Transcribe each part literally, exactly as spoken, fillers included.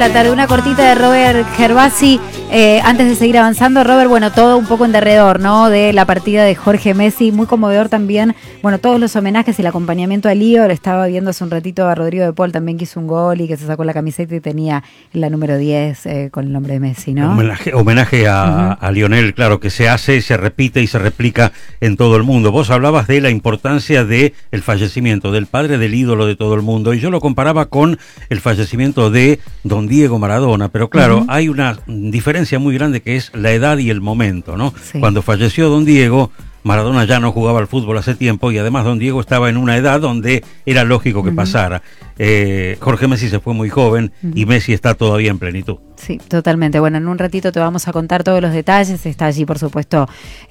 la tarde, una cortita de Robert Gervasi. Eh, antes de seguir avanzando, Robert, bueno, todo un poco en derredor, ¿no? De la partida de Jorge Messi, muy conmovedor también. Bueno, todos los homenajes y el acompañamiento a Lío. Lo estaba viendo hace un ratito a Rodrigo de Paul también, que hizo un gol y que se sacó la camiseta y tenía la número diez eh, con el nombre de Messi, ¿no? Homenaje, homenaje a, uh-huh. a Lionel, claro, que se hace, se repite y se replica en todo el mundo. Vos hablabas de la importancia de el fallecimiento del padre del ídolo de todo el mundo, y yo lo comparaba con el fallecimiento de don Diego Maradona, pero claro, uh-huh. hay una diferencia muy grande que es la edad y el momento, ¿no? Sí. Cuando falleció don Diego, Maradona ya no jugaba al fútbol hace tiempo y además don Diego estaba en una edad donde era lógico que uh-huh. pasara. Eh, Jorge Messi se fue muy joven uh-huh. y Messi está todavía en plenitud. Sí, totalmente. Bueno, en un ratito te vamos a contar todos los detalles. Está allí, por supuesto,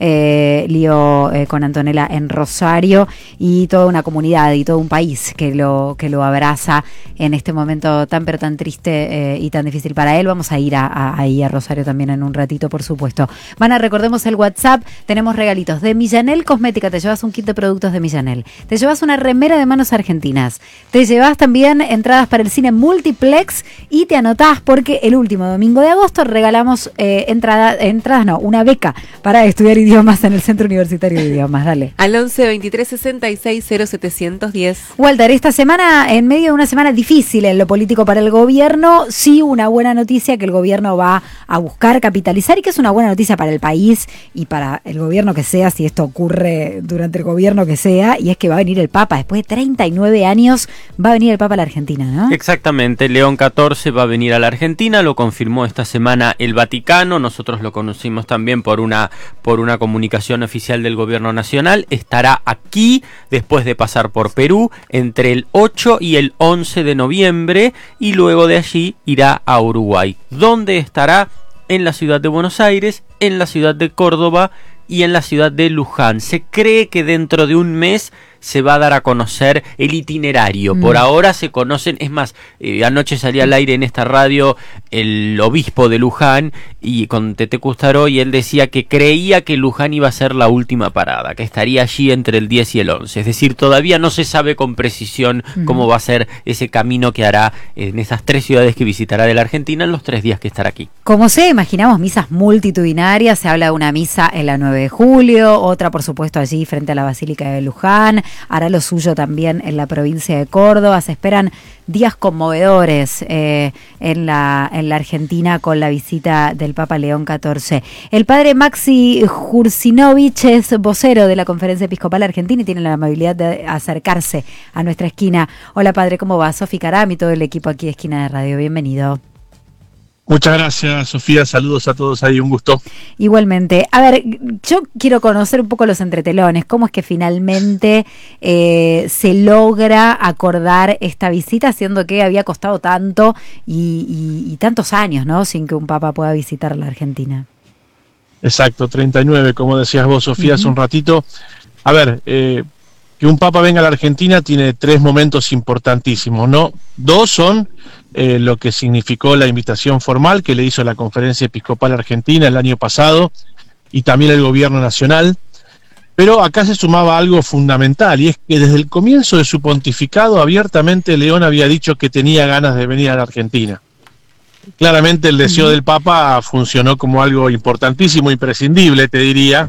eh, Lío eh, con Antonella en Rosario y toda una comunidad y todo un país que lo que lo abraza en este momento tan pero tan triste eh, y tan difícil para él. Vamos a ir a, a, ahí a Rosario también en un ratito, por supuesto. Van a recordemos el WhatsApp. Tenemos regalitos de Millanel Cosmética. Te llevas un kit de productos de Millanel. Te llevas una remera de manos argentinas. Te llevas también entradas para el cine Multiplex y te anotás porque el último domingo de agosto regalamos eh, entrada, entradas, no, una beca para estudiar idiomas en el Centro Universitario de Idiomas. Dale. Al once veintitrés sesenta y seis cero setecientos diez. Walter, esta semana, en medio de una semana difícil en lo político para el gobierno, sí una buena noticia que el gobierno va a buscar capitalizar y que es una buena noticia para el país y para el gobierno que sea, si esto ocurre durante el gobierno que sea, y es que va a venir el Papa. Después de treinta y nueve años va a venir el Papa a la Argentina, ¿no? Exactamente, León catorce va a venir a la Argentina, lo confirmó esta semana el Vaticano, nosotros lo conocimos también por una, por una comunicación oficial del gobierno nacional. Estará aquí después de pasar por Perú entre el ocho y el once de noviembre y luego de allí irá a Uruguay. ¿Dónde estará? En la ciudad de Buenos Aires, en la ciudad de Córdoba y en la ciudad de Luján. Se cree que dentro de un mes se va a dar a conocer el itinerario. Mm. Por ahora se conocen, es más, eh, anoche salía al aire en esta radio el obispo de Luján y con Tete Custaró, y él decía que creía que Luján iba a ser la última parada, que estaría allí entre el diez y el once. Es decir, todavía no se sabe con precisión mm. cómo va a ser ese camino que hará en esas tres ciudades que visitará de la Argentina en los tres días que estará aquí. Como se imaginamos, misas multitudinarias. Se habla de una misa en la nueve de julio, otra por supuesto allí frente a la Basílica de Luján. Hará lo suyo también en la provincia de Córdoba. Se esperan días conmovedores eh, en la en la Argentina con la visita del Papa León catorce. El padre Maxi Jursinovich es vocero de la Conferencia Episcopal Argentina y tiene la amabilidad de acercarse a nuestra esquina. Hola padre, ¿cómo va? Sofi Caram y todo el equipo aquí de Esquina de Radio. Bienvenido. Muchas gracias, Sofía. Saludos a todos ahí, un gusto. Igualmente. A ver, yo quiero conocer un poco los entretelones. ¿Cómo es que finalmente eh, se logra acordar esta visita, siendo que había costado tanto y, y, y tantos años, ¿no? Sin que un papa pueda visitar la Argentina. Exacto, treinta y nueve, como decías vos, Sofía, uh-huh. hace un ratito. A ver, eh, que un papa venga a la Argentina tiene tres momentos importantísimos, ¿no? Dos son eh, lo que significó la invitación formal que le hizo la Conferencia Episcopal Argentina el año pasado y también el Gobierno Nacional. Pero acá se sumaba algo fundamental, y es que desde el comienzo de su pontificado abiertamente León había dicho que tenía ganas de venir a la Argentina. Claramente el deseo del Papa funcionó como algo importantísimo, imprescindible, te diría,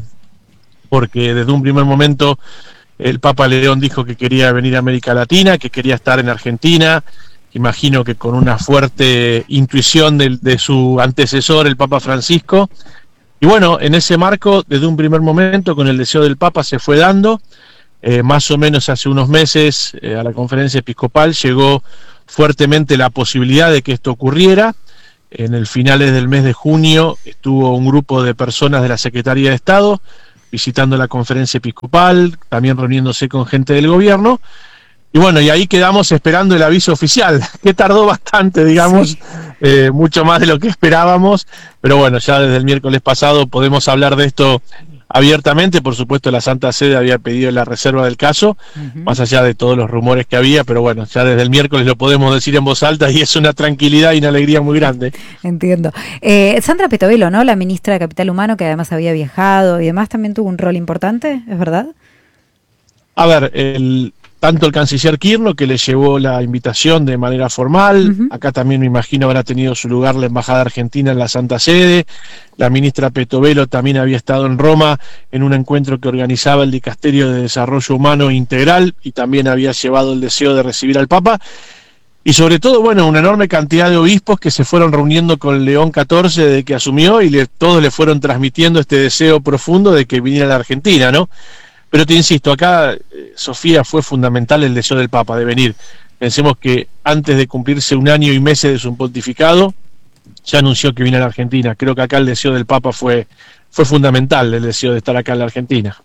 porque desde un primer momento el Papa León dijo que quería venir a América Latina, que quería estar en Argentina. Imagino que con una fuerte intuición de, de su antecesor, el Papa Francisco. Y bueno, en ese marco, desde un primer momento, con el deseo del Papa se fue dando. Eh, más o menos hace unos meses eh, a la Conferencia Episcopal llegó fuertemente la posibilidad de que esto ocurriera. En el finales del mes de junio estuvo un grupo de personas de la Secretaría de Estado visitando la Conferencia Episcopal, también reuniéndose con gente del gobierno. Y bueno, y ahí quedamos esperando el aviso oficial, que tardó bastante, digamos, sí. eh, mucho más de lo que esperábamos, pero bueno, ya desde el miércoles pasado podemos hablar de esto abiertamente. Por supuesto, la Santa Sede había pedido la reserva del caso, uh-huh. más allá de todos los rumores que había, pero bueno, ya desde el miércoles lo podemos decir en voz alta y es una tranquilidad y una alegría muy grande. Entiendo. Eh, Sandra Petovelo, ¿no? La ministra de Capital Humano, que además había viajado y demás, también tuvo un rol importante, ¿es verdad? A ver, el... tanto el canciller Kirchner, que le llevó la invitación de manera formal, uh-huh. Acá también me imagino habrá tenido su lugar la Embajada Argentina en la Santa Sede, la ministra Petovelo también había estado en Roma en un encuentro que organizaba el Dicasterio de Desarrollo Humano Integral y también había llevado el deseo de recibir al Papa, y sobre todo, bueno, una enorme cantidad de obispos que se fueron reuniendo con León catorce desde que asumió y le, todos le fueron transmitiendo este deseo profundo de que viniera a la Argentina, ¿no? Pero te insisto, acá, eh, Sofía, fue fundamental el deseo del Papa de venir. Pensemos que antes de cumplirse un año y meses de su pontificado, ya anunció que viene a la Argentina. Creo que acá el deseo del Papa fue, fue fundamental, el deseo de estar acá en la Argentina.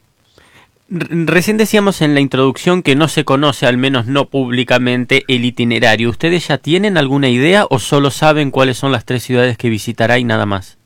Recién decíamos en la introducción que no se conoce, al menos no públicamente, el itinerario. ¿Ustedes ya tienen alguna idea o solo saben cuáles son las tres ciudades que visitará y nada más?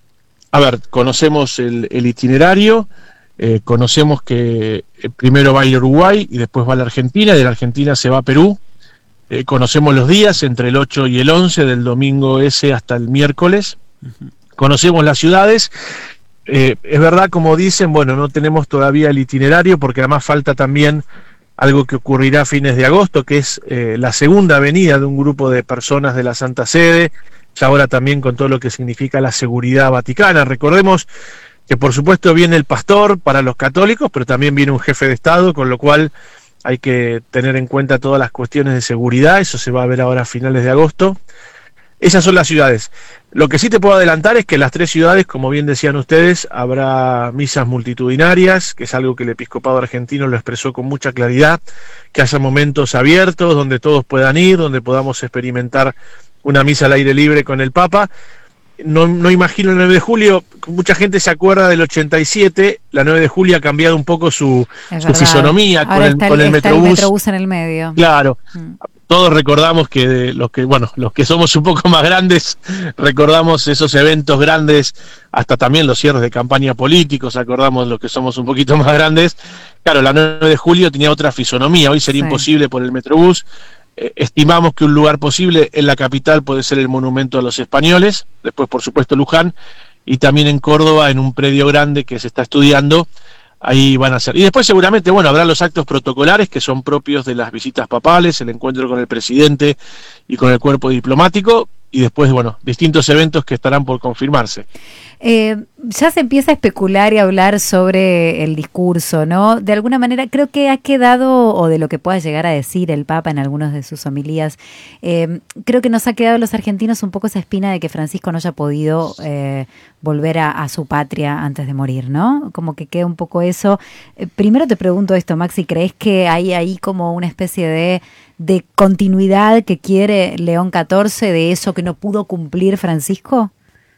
A ver, conocemos el, el itinerario, eh, conocemos que primero va a ir a Uruguay y después va a la Argentina, y de la Argentina se va a Perú. Eh, conocemos los días, entre el ocho y el once, del domingo ese hasta el miércoles. Uh-huh. Conocemos las ciudades. Eh, es verdad, como dicen, bueno, no tenemos todavía el itinerario porque además falta también algo que ocurrirá a fines de agosto, que es eh, la segunda venida de un grupo de personas de la Santa Sede, y ahora también con todo lo que significa la seguridad vaticana. Recordemos que por supuesto viene el pastor para los católicos, pero también viene un jefe de Estado, con lo cual hay que tener en cuenta todas las cuestiones de seguridad. Eso se va a ver ahora a finales de agosto. Esas son las ciudades. Lo que sí te puedo adelantar es que en las tres ciudades, como bien decían ustedes, habrá misas multitudinarias, que es algo que el episcopado argentino lo expresó con mucha claridad, que haya momentos abiertos donde todos puedan ir, donde podamos experimentar una misa al aire libre con el Papa. No, no imagino el nueve de julio, mucha gente se acuerda del ochenta y siete, la nueve de julio ha cambiado un poco su, su fisonomía con el, con el, el Metrobús. el Metrobús en el medio. Claro. Mm. Todos recordamos que los que, bueno, los que somos un poco más grandes, recordamos esos eventos grandes, hasta también los cierres de campaña políticos, acordamos los que somos un poquito más grandes. Claro, la nueve de julio tenía otra fisonomía, hoy sería sí. imposible por el Metrobús. Eh, estimamos que un lugar posible en la capital puede ser el Monumento a los Españoles, después por supuesto Luján, y también en Córdoba, en un predio grande que se está estudiando. Ahí van a ser. Y después seguramente, bueno, habrá los actos protocolares que son propios de las visitas papales, el encuentro con el presidente y con el cuerpo diplomático, y después, bueno, distintos eventos que estarán por confirmarse. Eh, ya se empieza a especular y a hablar sobre el discurso, ¿no? De alguna manera creo que ha quedado, o de lo que pueda llegar a decir el Papa en algunas de sus homilías, eh, creo que nos ha quedado a los argentinos un poco esa espina de que Francisco no haya podido eh, volver a, a su patria antes de morir, ¿no? Como que queda un poco eso. Eh, primero te pregunto esto, Maxi, ¿crees que hay ahí como una especie de, de continuidad que quiere León catorce de eso que no pudo cumplir Francisco?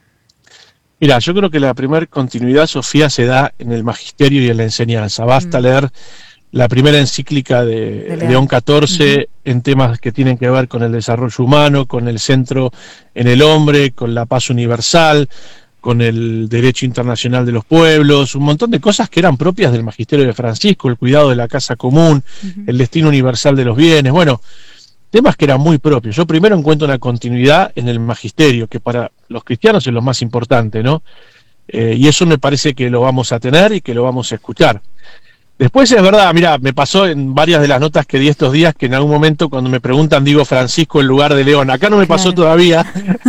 Mira, yo creo que la primera continuidad, Sofía, se da en el magisterio y en la enseñanza. Basta mm. leer la primera encíclica de, de León, León catorce uh-huh. en temas que tienen que ver con el desarrollo humano, con el centro en el hombre, con la paz universal, con el derecho internacional de los pueblos, un montón de cosas que eran propias del magisterio de Francisco, el cuidado de la casa común, uh-huh. el destino universal de los bienes, bueno, temas que eran muy propios. Yo primero encuentro una continuidad en el magisterio, que para los cristianos es lo más importante, ¿no? Eh, y eso me parece que lo vamos a tener y que lo vamos a escuchar. Después es verdad, mira, me pasó en varias de las notas que di estos días que en algún momento cuando me preguntan digo Francisco en lugar de León. Acá no me pasó claro. todavía,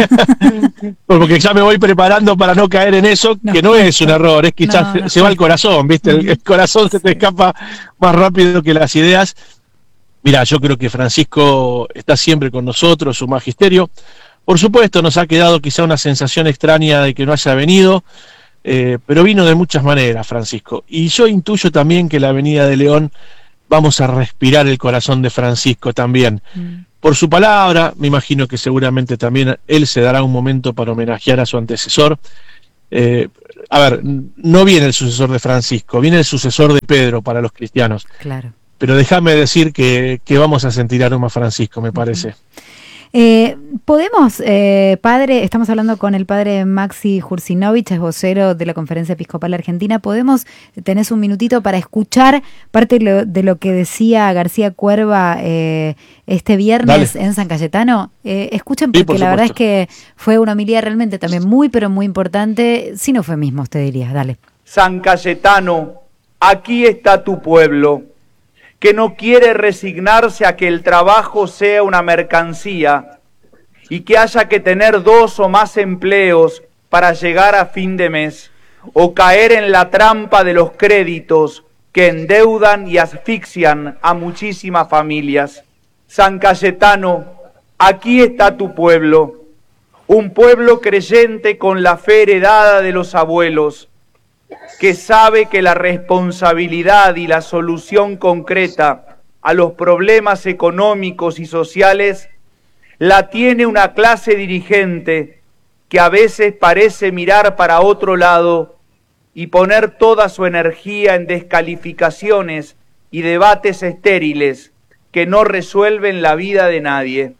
porque ya me voy preparando para no caer en eso, no. que no es un error, es quizás no, no, se va al corazón, ¿viste? El, el corazón se te escapa más rápido que las ideas. Mira, yo creo que Francisco está siempre con nosotros, su magisterio. Por supuesto, nos ha quedado quizá una sensación extraña de que no haya venido, eh, pero vino de muchas maneras, Francisco. Y yo intuyo también que la venida de León vamos a respirar el corazón de Francisco también. Mm. Por su palabra, me imagino que seguramente también él se dará un momento para homenajear a su antecesor. Eh, a ver, no viene el sucesor de Francisco, viene el sucesor de Pedro para los cristianos. Claro. Pero déjame decir que, que vamos a sentir aroma a Francisco, me parece. Uh-huh. Eh, podemos, eh, padre, estamos hablando con el padre Maxi Jursinovich, es vocero de la Conferencia Episcopal Argentina. ¿Podemos, tenés un minutito para escuchar parte de lo, de lo que decía García Cuerva eh, este viernes Dale. en San Cayetano? Eh, escuchen, porque sí, por la verdad es que fue una homilía realmente también muy, pero muy importante, si no fue mismo, usted diría. Dale. San Cayetano, aquí está tu pueblo, que no quiere resignarse a que el trabajo sea una mercancía y que haya que tener dos o más empleos para llegar a fin de mes, o caer en la trampa de los créditos que endeudan y asfixian a muchísimas familias. San Cayetano, aquí está tu pueblo, un pueblo creyente con la fe heredada de los abuelos, que sabe que la responsabilidad y la solución concreta a los problemas económicos y sociales la tiene una clase dirigente que a veces parece mirar para otro lado y poner toda su energía en descalificaciones y debates estériles que no resuelven la vida de nadie.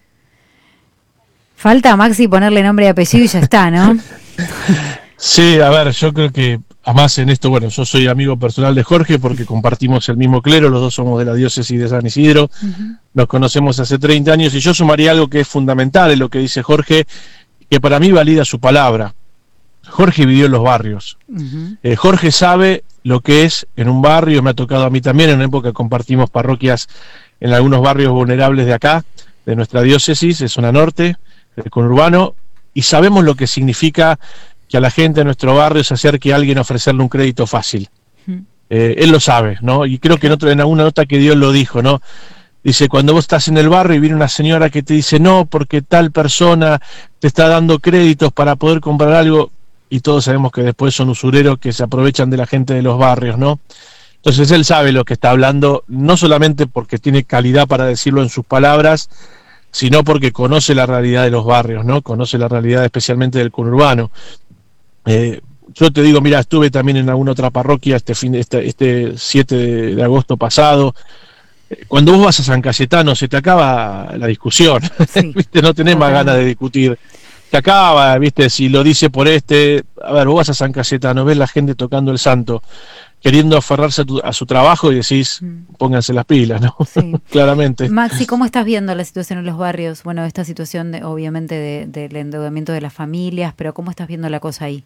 Falta, Maxi, ponerle nombre y apellido y ya está, ¿no? Sí, a ver, yo creo que además en esto, bueno, yo soy amigo personal de Jorge porque compartimos el mismo clero, los dos somos de la diócesis de San Isidro, uh-huh. Nos conocemos hace treinta años y yo sumaría algo que es fundamental en lo que dice Jorge, que para mí valida su palabra. Jorge vivió en los barrios. Uh-huh. Eh, Jorge sabe lo que es en un barrio, me ha tocado a mí también, en una época compartimos parroquias en algunos barrios vulnerables de acá, de nuestra diócesis, de zona norte, del conurbano, y sabemos lo que significa que a la gente de nuestro barrio se acerque a alguien a ofrecerle un crédito fácil. Uh-huh. Eh, él lo sabe, ¿no? Y creo que en, otro, en alguna nota que Dios lo dijo, ¿no? Dice, cuando vos estás en el barrio y viene una señora que te dice, no, porque tal persona te está dando créditos para poder comprar algo, y todos sabemos que después son usureros que se aprovechan de la gente de los barrios, ¿no? Entonces él sabe lo que está hablando, no solamente porque tiene calidad para decirlo en sus palabras, sino porque conoce la realidad de los barrios, ¿no? Conoce la realidad especialmente del conurbano. Eh, yo te digo, mira, estuve también en alguna otra parroquia este fin, este, este siete de agosto pasado. Cuando vos vas a San Cayetano se te acaba la discusión, sí. ¿Viste? No tenés okay. más ganas de discutir. Se acaba, ¿viste? Si lo dice por este, a ver, vos vas a San Cayetano, ves la gente tocando el santo, queriendo aferrarse a, tu, a su trabajo y decís, mm. pónganse las pilas, ¿no? Sí. Claramente. Maxi, ¿cómo estás viendo la situación en los barrios? Bueno, esta situación de, obviamente de, del endeudamiento de las familias, pero ¿cómo estás viendo la cosa ahí?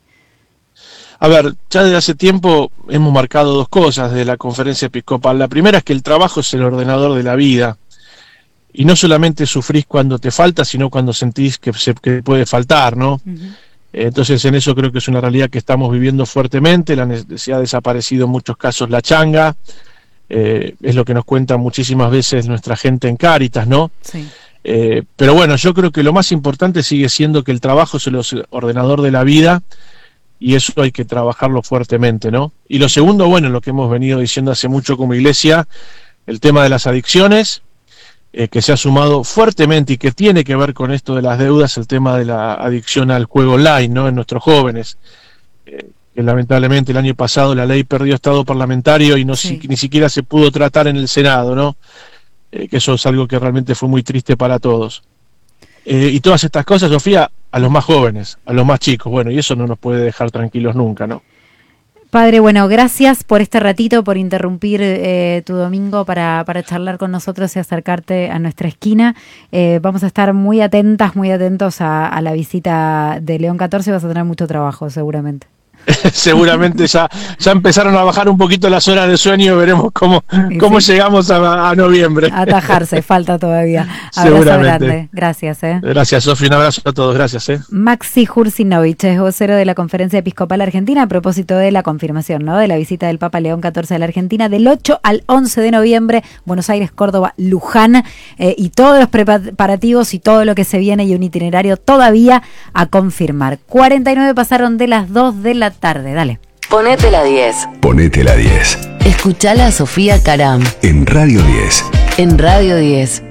A ver, ya desde hace tiempo hemos marcado dos cosas de la conferencia episcopal. La primera es que el trabajo es el ordenador de la vida. Y no solamente sufrís cuando te falta, sino cuando sentís que, se, que puede faltar, ¿no? Uh-huh. Entonces en eso creo que es una realidad que estamos viviendo fuertemente. La se ha desaparecido en muchos casos la changa. Eh, es lo que nos cuenta muchísimas veces nuestra gente en Cáritas, ¿no? Sí. Eh, pero bueno, yo creo que lo más importante sigue siendo que el trabajo es el ordenador de la vida. Y eso hay que trabajarlo fuertemente, ¿no? Y lo segundo, bueno, lo que hemos venido diciendo hace mucho como iglesia, el tema de las adicciones, eh, que se ha sumado fuertemente y que tiene que ver con esto de las deudas, el tema de la adicción al juego online, ¿no? En nuestros jóvenes, eh, que lamentablemente el año pasado la ley perdió estado parlamentario y no sí. si, ni siquiera se pudo tratar en el Senado, ¿no? Eh, que eso es algo que realmente fue muy triste para todos. Eh, y todas estas cosas, Sofía, a los más jóvenes, a los más chicos, bueno, y eso no nos puede dejar tranquilos nunca, ¿no? Padre, bueno, gracias por este ratito, por interrumpir eh, tu domingo para, para charlar con nosotros y acercarte a nuestra esquina. Eh, vamos a estar muy atentas, muy atentos a, a la visita de León catorce, vas a tener mucho trabajo, seguramente. Seguramente ya, ya empezaron a bajar un poquito las horas de sueño, veremos cómo, sí, cómo sí. llegamos a, a noviembre. Atajarse, falta todavía. Abrazo grande. Gracias. ¿eh? Gracias, Sofía, un abrazo a todos, gracias. ¿eh? Maxi Jursinovich es vocero de la Conferencia Episcopal Argentina a propósito de la confirmación, ¿no? De la visita del Papa León catorce a la Argentina del ocho al once de noviembre, Buenos Aires, Córdoba, Luján, eh, y todos los preparativos y todo lo que se viene y un itinerario todavía a confirmar. cuarenta y nueve pasaron de las dos de la tarde, dale. Ponete la diez. Ponete la diez. Escuchala a Sofía Caram. En Radio diez. En Radio diez.